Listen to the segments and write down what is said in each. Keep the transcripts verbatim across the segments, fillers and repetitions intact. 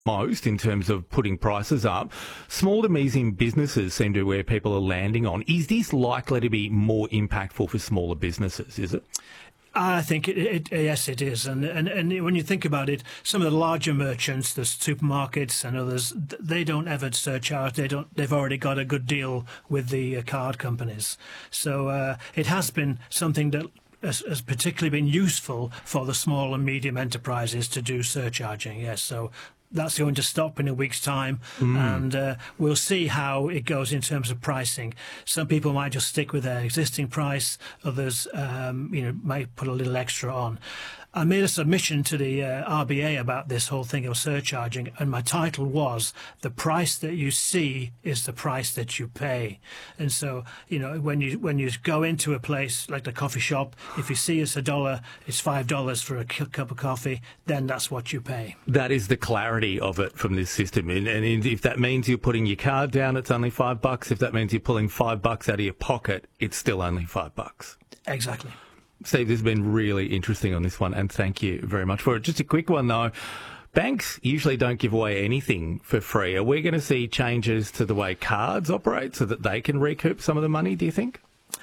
most in terms of putting prices up. Small to medium businesses seem to be where people are landing on. Is this likely to be more impactful for smaller businesses, is it? I think it, it, yes, it is, and, and and when you think about it, some of the larger merchants, the supermarkets and others, they don't ever surcharge. They don't. They've already got a good deal with the uh, card companies, so uh, it has been something that has, has particularly been useful for the small and medium enterprises to do surcharging. Yes, so. That's going to stop in a week's time, mm. and uh, we'll see how it goes in terms of pricing. Some people might just stick with their existing price. Others, um, you know, might put a little extra on. I made a submission to the uh, R B A about this whole thing of surcharging, and my title was "The price that you see is the price that you pay." And so, you know, when you when you go into a place like the coffee shop, if you see it's a dollar, it's five dollars for a cup of coffee, then that's what you pay. That is the clarity of it from this system, and, and if that means you're putting your card down, it's only five bucks. If that means you're pulling five bucks out of your pocket, it's still only five bucks. Exactly. Steve, this has been really interesting on this one, and thank you very much for it. Just a quick one, though. Banks usually don't give away anything for free. Are we going to see changes to the way cards operate so that they can recoup some of the money, do you think?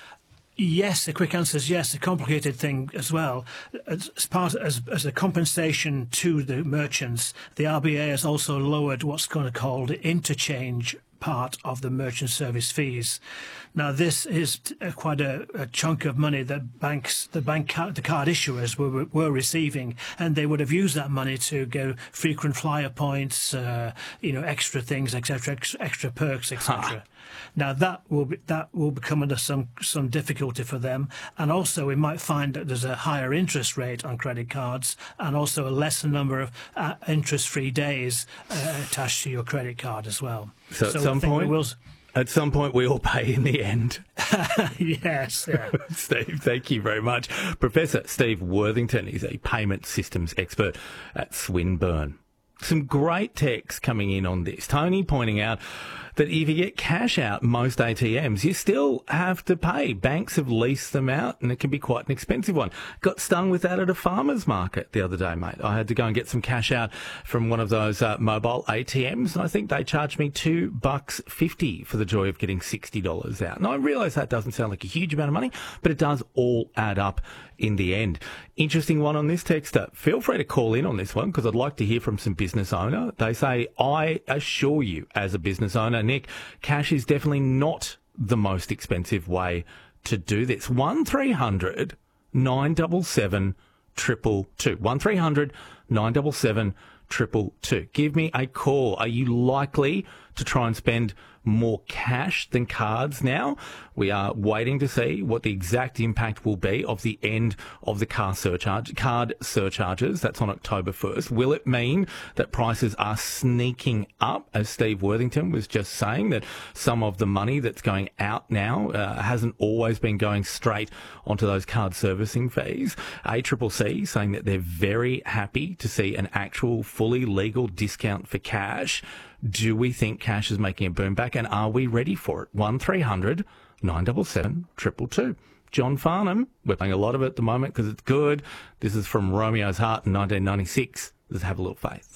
Yes, the quick answer is yes. A complicated thing as well. As part as as a compensation to the merchants, the R B A has also lowered what's going to be called the interchange part of the merchant service fees. Now, this is quite a, a chunk of money that banks, the bank, card, the card issuers were were receiving, and they would have used that money to go frequent flyer points, uh, you know, extra things, et cetera, extra, extra perks, et cetera. Now that will be, that will become under some some difficulty for them, and also we might find that there's a higher interest rate on credit cards, and also a lesser number of uh, interest-free days uh, attached to your credit card as well. So, so at some point, we'll... at some point, we all pay in the end. Yes, yeah. Steve, thank you very much, Professor Steve Worthington is a payment systems expert at Swinburne. Some great text coming in on this. Tony pointing out that if you get cash out most A T Ms, you still have to pay. Banks have leased them out, and it can be quite an expensive one. Got stung with that at a farmer's market the other day, mate. I had to go and get some cash out from one of those uh, mobile A T Ms, and I think they charged me two bucks fifty for the joy of getting sixty dollars out. And I realise that doesn't sound like a huge amount of money, but it does all add up in the end. Interesting one on this texter. Feel free to call in on this one because I'd like to hear from some business owner. They say, I assure you as a business owner, Nick, cash is definitely not the most expensive way to do this. one three hundred nine seven seven two two two. one three hundred nine seven seven two two two. Give me a call. Are you likely to try and spend more cash than cards now? We are waiting to see what the exact impact will be of the end of the car surcharge, card surcharges. That's on October first. Will it mean that prices are sneaking up, as Steve Worthington was just saying, that some of the money that's going out now uh, hasn't always been going straight onto those card servicing fees? A C C C saying that they're very happy to see an actual fully legal discount for cash. Do we think cash is making a boom back, and are we ready for it? one three hundred nine seven seven two two two. John Farnham, we're playing a lot of it at the moment because it's good. This is from Romeo's Heart in nineteen ninety-six. Let's have a little faith.